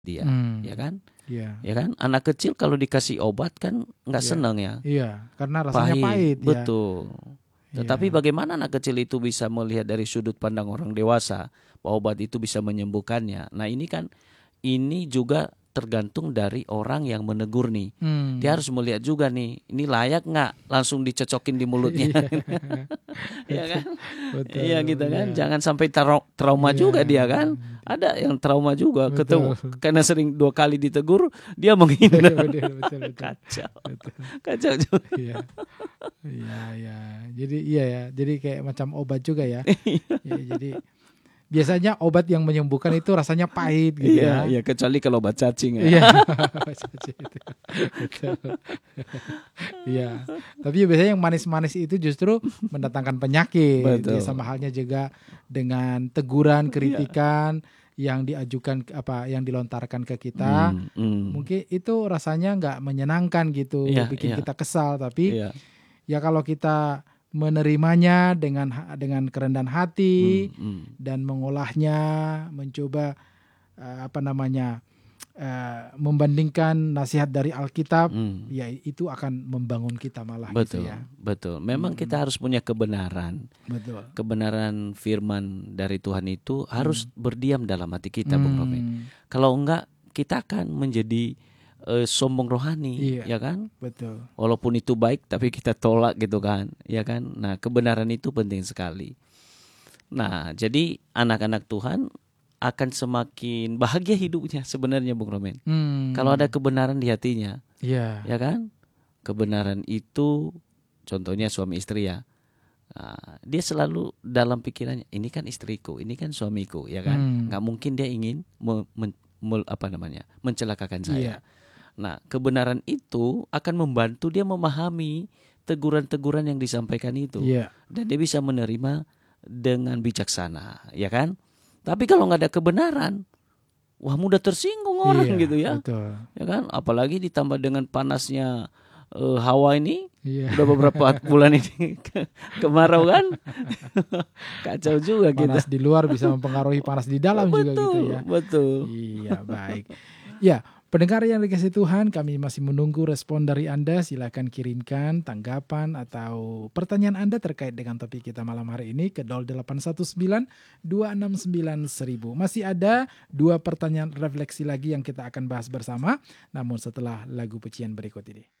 dia, ya kan? Iya. Ya kan? Anak kecil kalau dikasih obat kan nggak seneng ya. Iya, karena rasanya pahit ya. Betul. Tetapi Iya. bagaimana anak kecil itu bisa melihat dari sudut pandang orang dewasa bahwa obat itu bisa menyembuhkannya. Nah ini juga tergantung dari orang yang menegur nih. Dia harus melihat juga nih, ini layak nggak langsung dicocokin di mulutnya. Iya kan? Betul. Iya gitu kan. Iya. Jangan sampai trauma juga dia kan. Ada yang trauma juga ketemu karena sering 2 kali ditegur dia menghindar. Betul. Kacau. Betul. Kacau juga. Iya. Iya. Jadi iya ya. Jadi kayak macam obat juga ya. Ya jadi biasanya obat yang menyembuhkan itu rasanya pahit gitu ya. Iya, kecuali kalau obat cacing ya. Iya. Betul. Iya. Tapi biasanya yang manis-manis itu justru mendatangkan penyakit. Ya, sama halnya juga dengan teguran, kritikan yang diajukan yang dilontarkan ke kita. Mungkin itu rasanya nggak menyenangkan gitu, bikin kita kesal. Tapi ya kalau kita menerimanya dengan kerendahan hati dan mengolahnya, mencoba membandingkan nasihat dari Alkitab, ya itu akan membangun kita malah. Betul, gitu ya. Betul. Memang kita harus punya kebenaran. Betul. Kebenaran firman dari Tuhan itu harus berdiam dalam hati kita, Bung Romi. Kalau enggak, kita akan menjadi sombong rohani, ya kan? Betul. Walaupun itu baik, tapi kita tolak gitu kan, ya kan? Nah, kebenaran itu penting sekali. Nah, jadi anak-anak Tuhan akan semakin bahagia hidupnya sebenarnya, Bung Romen. Kalau ada kebenaran di hatinya, ya kan? Kebenaran itu, contohnya suami istri ya. Nah, dia selalu dalam pikirannya, ini kan istriku, ini kan suamiku, ya kan? Nggak mungkin dia ingin mencelakakan saya. Nah, kebenaran itu akan membantu dia memahami teguran-teguran yang disampaikan itu. Dan dia bisa menerima dengan bijaksana, ya kan? Tapi kalau nggak ada kebenaran, wah mudah tersinggung orang gitu ya. Betul. Ya kan? Apalagi ditambah dengan panasnya hawa ini, udah beberapa bulan ini kemarau kan. Kacau juga kita. Panas di luar bisa mempengaruhi panas di dalam juga gitu ya. Betul. Iya, baik. Ya, pendengar yang dikasihi Tuhan, kami masih menunggu respon dari Anda. Silakan kirimkan tanggapan atau pertanyaan Anda terkait dengan topik kita malam hari ini ke 0819 269 1000. Masih ada 2 pertanyaan refleksi lagi yang kita akan bahas bersama, namun setelah lagu pujian berikut ini.